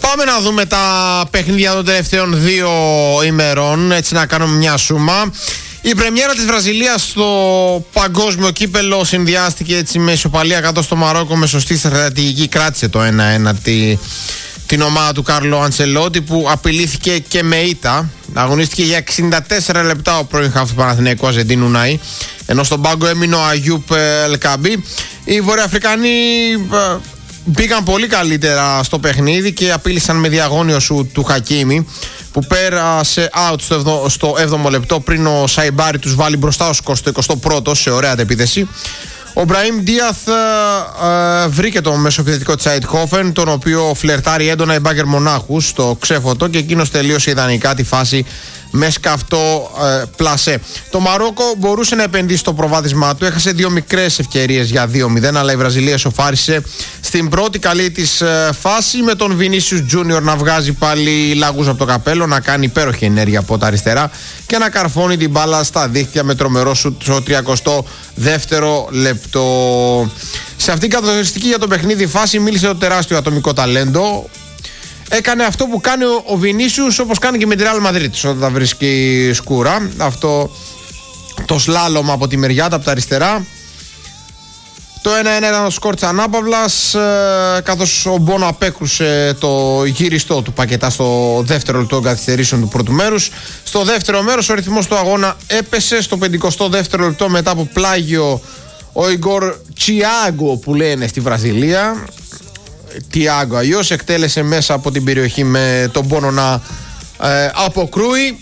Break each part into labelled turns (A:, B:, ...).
A: Πάμε να δούμε τα παιχνίδια των τελευταίων 2 ημερών, έτσι να κάνουμε μια σούμα. Η πρεμιέρα της Βραζιλίας στο παγκόσμιο κύπελο συνδυάστηκε έτσι με ισοπαλία κάτω στο Μαρόκο, με σωστή στρατηγική, κράτησε το 1-1 την ομάδα του Κάρλο Αντσελότη, που απειλήθηκε και με ήττα. Αγωνίστηκε για 64 λεπτά ο πρώην χαφ του Παναθηναϊκού Αζεντίν Ουνάι, ενώ στον πάγκο έμεινε ο Αγιούπ Ελκαμπή. Οι Βορειοαφρικανοί μπήκαν πολύ καλύτερα στο παιχνίδι και απείλησαν με διαγώνιο σου του Χακίμι, που πέρασε out στο 7ο λεπτό πριν ο Σαϊμπάρι τους βάλει μπροστά ως 21ο σε ωραία επίθεση. Ο Μπραήμ Ντίαθ βρήκε το μεσοεπιθετικό της Αιτχόφεν, τον οποίο φλερτάρει έντονα η Μπάγκερ Μονάχου στο ξέφωτο, και εκείνος τελείωσε ιδανικά τη φάση με σκαυτό πλασέ. Το Μαρόκο μπορούσε να επενδύσει στο προβάδισμά του, έχασε 2 μικρές ευκαιρίες για 2-0, αλλά η Βραζιλία ισοφάρισε στην πρώτη καλή της φάση, με τον Βινίσιους Τζούνιορ να βγάζει πάλι λαγούς από το καπέλο, να κάνει υπέροχη ενέργεια από τα αριστερά και να καρφώνει την μπάλα στα δίχτυα με τρομερό σουτ στο 32ο λεπτό. Σε αυτήν την καθοριστική για το παιχνίδι φάση μίλησε το τεράστιο ατομικό ταλέντο. Έκανε αυτό που κάνει ο Βινίσιους, όπως κάνει και με τη Ρεάλ Μαδρίτης όταν τα βρίσκει σκούρα. Αυτό το σλάλωμα από τη μεριά, από τα αριστερά. Το 1-1 ήταν ο σκορ της ανάπαυλας, καθώς ο Μπόνο απέκρουσε το γύριστό του πακετά στο δεύτερο λεπτό καθυστερήσεων του πρώτου μέρους. Στο δεύτερο μέρος ο ρυθμός του αγώνα έπεσε. Στο 52ο λεπτό, μετά από πλάγιο, ο Ιγκόρ Τσιάγκο που λένε στη Βραζιλία, Τιάγκο αλλιώς, εκτέλεσε μέσα από την περιοχή με τον Πόνο να αποκρούει.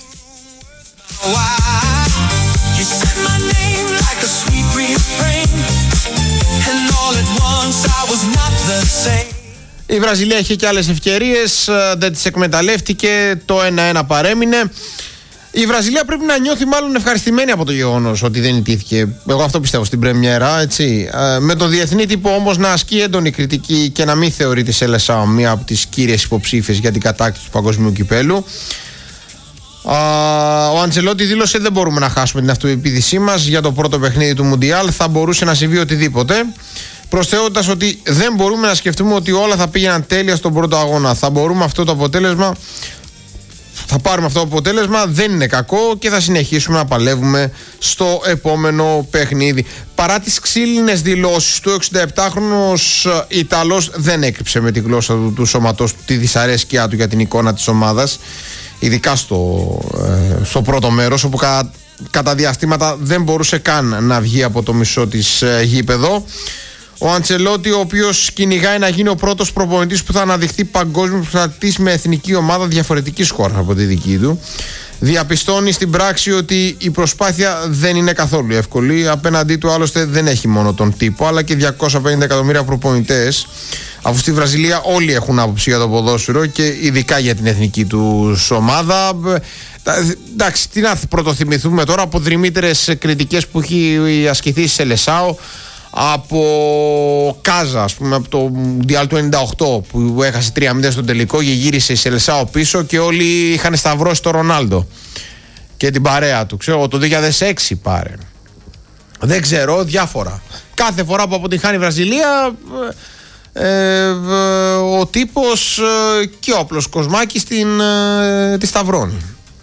A: Η Βραζιλία είχε και άλλες ευκαιρίες, δεν τις εκμεταλλεύτηκε, το 1-1 παρέμεινε. Η Βραζιλία πρέπει να νιώθει μάλλον ευχαριστημένη από το γεγονός ότι δεν ιτήθηκε. Εγώ αυτό πιστεύω στην πρεμιέρα, έτσι. Με το διεθνή τύπο όμως να ασκεί έντονη κριτική και να μην θεωρεί τη Σελεσάο μία από τις κύριες υποψήφιες για την κατάκτηση του παγκοσμίου κυπέλου. Ο Αντσελότη δήλωσε: δεν μπορούμε να χάσουμε την αυτοεπίδησή μας για το πρώτο παιχνίδι του Μουντιάλ. Θα μπορούσε να συμβεί οτιδήποτε. Προσθέτοντας ότι δεν μπορούμε να σκεφτούμε ότι όλα θα πήγαιναν τέλεια στον πρώτο αγώνα. Θα πάρουμε αυτό το αποτέλεσμα, δεν είναι κακό και θα συνεχίσουμε να παλεύουμε στο επόμενο παιχνίδι. Παρά τις ξύλινες δηλώσεις του, 67χρονος Ιταλός δεν έκρυψε με τη γλώσσα του σώματος του τη δυσαρέσκειά του για την εικόνα της ομάδας, ειδικά στο πρώτο μέρος, όπου κατά διαστήματα δεν μπορούσε καν να βγει από το μισό της γήπεδο. Ο Αντσελότη, ο οποίος κυνηγάει να γίνει ο πρώτος προπονητής που θα αναδειχθεί παγκόσμιος πρωταθλητής με εθνική ομάδα διαφορετικής χώρας από τη δική του, διαπιστώνει στην πράξη ότι η προσπάθεια δεν είναι καθόλου εύκολη. Απέναντί του άλλωστε δεν έχει μόνο τον τύπο, αλλά και 250 εκατομμύρια προπονητές, αφού στη Βραζιλία όλοι έχουν άποψη για το ποδόσφαιρο και ειδικά για την εθνική του ομάδα. Εντάξει, τι να πρωτοθυμηθούμε τώρα από δρυμύτερες κριτικές που έχει ασκηθεί η Σελεσάο, από Κάζα, ας πούμε, από το Μουντιάλ του 98 που έχασε 3-0 στο τελικό και γύρισε η Σελεσάο πίσω και όλοι είχαν σταυρώσει τον Ρονάλντο και την παρέα του. Ξέρω, το 2006 πάρε. Δεν ξέρω, διάφορα. Κάθε φορά που αποτυχάνει η Βραζιλία, ο τύπος και ο απλός Κοσμάκης τη σταυρώνει.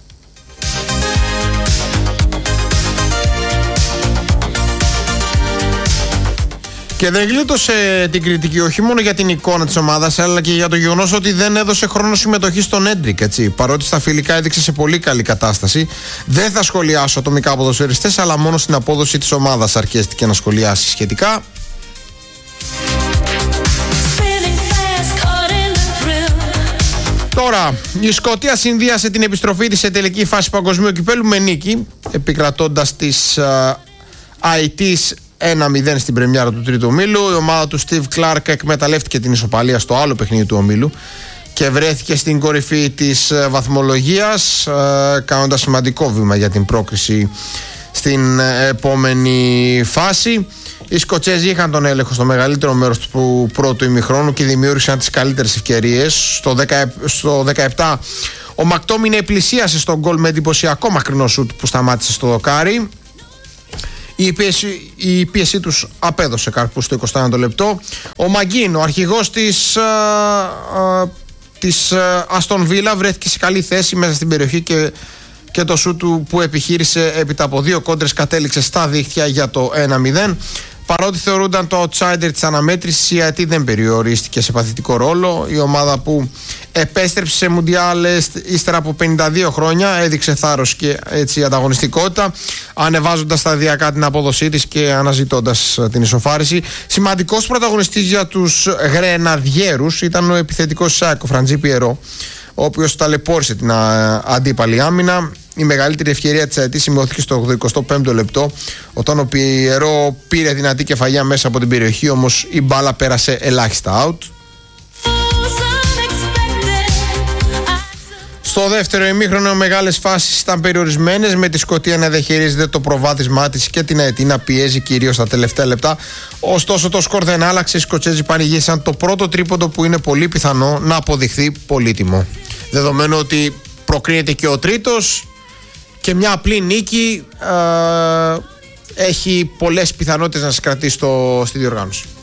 A: Και δεν γλίτωσε την κριτική όχι μόνο για την εικόνα της ομάδας, αλλά και για το γεγονός ότι δεν έδωσε χρόνο συμμετοχή στον Έντρικ, έτσι. Παρότι στα φιλικά έδειξε σε πολύ καλή κατάσταση. Δεν θα σχολιάσω ατομικά ποδοσφαιριστές, αλλά μόνο στην απόδοση της ομάδας αρκέστηκε να σχολιάσει σχετικά. Τώρα, η Σκωτία συνδύασε την επιστροφή της σε τελική φάση παγκοσμίου κυπέλου με νίκη, επικρατώντας τις ΑΕΤΙΣ 1-0 στην πρεμιέρα του τρίτου ομίλου. Η ομάδα του Steve Clark εκμεταλλεύτηκε την ισοπαλία στο άλλο παιχνίδι του ομίλου και βρέθηκε στην κορυφή της βαθμολογίας, κάνοντας σημαντικό βήμα για την πρόκριση στην επόμενη φάση. Οι Σκοτσέζοι είχαν τον έλεγχο στο μεγαλύτερο μέρος του πρώτου ημιχρόνου και δημιούργησαν τις καλύτερες ευκαιρίες. Στο 17 ο Μακτόμινε πλησίασε στον γκολ με εντυπωσιακό μακρινό σουτ που σταμάτησε στο δοκάρι. Η πίεσή τους απέδωσε καρπούς στο 21ο λεπτό. Ο Μαγκίν, ο αρχηγός της Αστον Βίλα βρέθηκε σε καλή θέση μέσα στην περιοχή και το σούτ του που επιχείρησε έπειτα από 2 κόντρες κατέληξε στα δίχτυα για το 1-0. Παρότι θεωρούνταν το outsider της αναμέτρησης, η ΑΕΤ δεν περιορίστηκε σε παθητικό ρόλο. Η ομάδα που επέστρεψε σε Μουντιάλες ύστερα από 52 χρόνια έδειξε θάρρος και έτσι ανταγωνιστικότητα, ανεβάζοντας σταδιακά την απόδοσή της και αναζητώντας την ισοφάριση. Σημαντικός πρωταγωνιστής για τους Γρεναδιέρους ήταν ο επιθετικός ΣΑΚ, ο Φραντζή Πιερό, ο οποίος ταλαιπώρησε την αντίπαλη άμυνα. Η μεγαλύτερη ευκαιρία της ΑΕΤ σημειώθηκε στο 85ο λεπτό, όταν ο Πιερό πήρε δυνατή κεφαλιά μέσα από την περιοχή, όμως η μπάλα πέρασε ελάχιστα out. Στο δεύτερο ημίχρονο μεγάλες φάσεις ήταν περιορισμένες, με τη Σκωτία να διαχειρίζεται το προβάδισμά της και την ΑΕΤ να πιέζει κυρίως στα τελευταία λεπτά. Ωστόσο το σκορ δεν άλλαξε, οι Σκοτσέζοι πανηγύρισαν το πρώτο τρίποντο που είναι πολύ πιθανό να αποδειχθεί πολύτιμο. Δεδομένου ότι προκρίνεται και ο τρίτος και μια απλή νίκη έχει πολλές πιθανότητες να σας κρατήσει στη διοργάνωση.